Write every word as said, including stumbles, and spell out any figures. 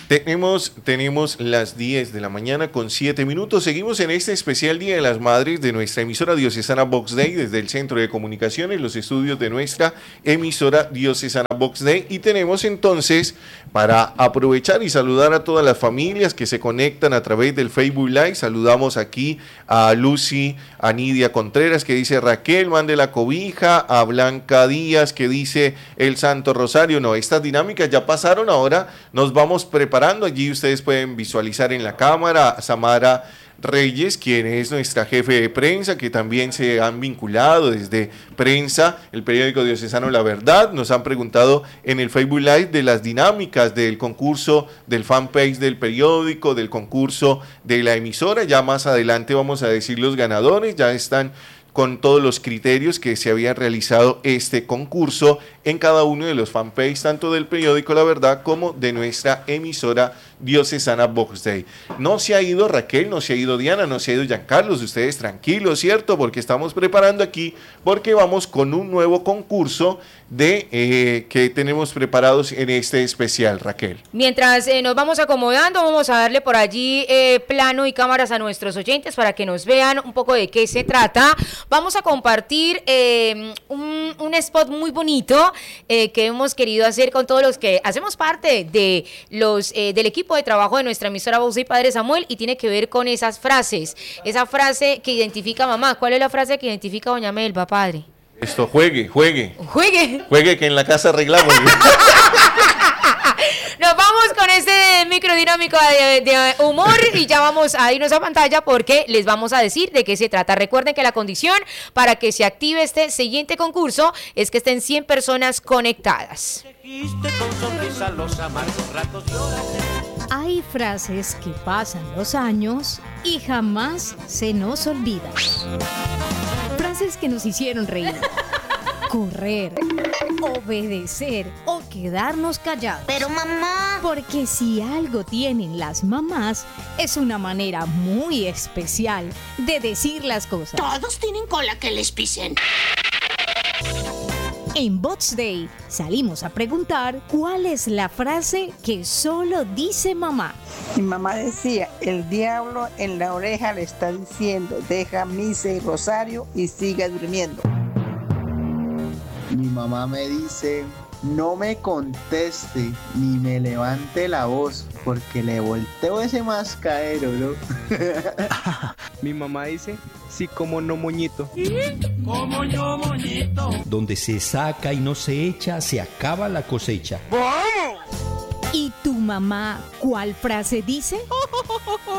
Tenemos, tenemos las diez de la mañana con siete minutos. Seguimos en este especial Día de las Madres de nuestra emisora diocesana Vox Dei desde el Centro de Comunicaciones, los estudios de nuestra emisora diocesana Vox Dei. Y tenemos entonces, para aprovechar y saludar a todas las familias que se conectan a través del Facebook Live, saludamos aquí a Lucy, a Nidia Contreras que dice Raquel, mande la cobija, a Blanca Díaz que dice el Santo Rosario. No, estas dinámicas ya pasaron, ahora nos vamos preparando. Allí ustedes pueden visualizar en la cámara a Samara Reyes, quien es nuestra jefe de prensa, que también se han vinculado desde prensa, el periódico diocesano La Verdad. Nos han preguntado en el Facebook Live de las dinámicas del concurso, del fanpage del periódico, del concurso de la emisora. Ya más adelante vamos a decir los ganadores, ya están con todos los criterios que se había realizado este concurso en cada uno de los fanpages, tanto del periódico La Verdad como de nuestra emisora diocesana Vox Dei. No se ha ido Raquel, no se ha ido Diana, no se ha ido Giancarlos, ustedes tranquilos, ¿cierto? Porque estamos preparando aquí, porque vamos con un nuevo concurso de eh, que tenemos preparados en este especial, Raquel. Mientras eh, nos vamos acomodando, vamos a darle por allí eh, plano y cámaras a nuestros oyentes para que nos vean un poco de qué se trata. Vamos a compartir eh, un, un spot muy bonito eh, que hemos querido hacer con todos los que hacemos parte de los eh, del equipo de trabajo de nuestra emisora Voz y Padre Samuel, y tiene que ver con esas frases, esa frase que identifica a mamá. ¿Cuál es la frase que identifica a doña Melba, padre? Esto, juegue, juegue. Juegue. Juegue que en la casa arreglamos. Nos vamos con este microdinámico de, de humor y ya vamos a irnos a pantalla porque les vamos a decir de qué se trata. Recuerden que la condición para que se active este siguiente concurso es que estén cien personas conectadas. Hay frases que pasan los años y jamás se nos olvidan. Frases que nos hicieron reír, correr, obedecer o quedarnos callados. Pero mamá... Porque si algo tienen las mamás, es una manera muy especial de decir las cosas. Todos tienen cola que les pisen. En Vox Dei salimos a preguntar cuál es la frase que solo dice mamá. Mi mamá decía, el diablo en la oreja le está diciendo, deja misa y rosario y sigue durmiendo. Mi mamá me dice, no me conteste ni me levante la voz porque le volteo ese mascadero, ¿no? Mi mamá dice, sí, como no, moñito. Como yo, moñito. Donde se saca y no se echa, se acaba la cosecha. ¿Y tu mamá cuál frase dice?